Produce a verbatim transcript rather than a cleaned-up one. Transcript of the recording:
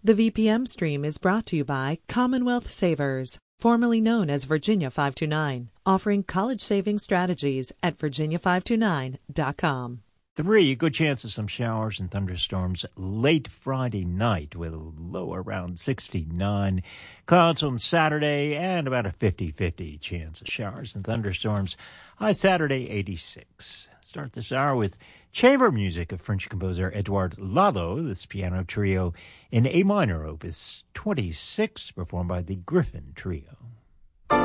The V P M stream is brought to you by Commonwealth Savers, formerly known as Virginia five two nine, offering college saving strategies at virginia five two nine dot com. Three, good chance of some showers and thunderstorms late Friday night with a low around sixty-nine. Clouds on Saturday and about a fifty-fifty chance of showers and thunderstorms. High Saturday, eighty-six. Start this hour with chamber music of French composer Edouard Lalo, this piano trio in A minor, opus twenty-six, performed by the Griffin Trio.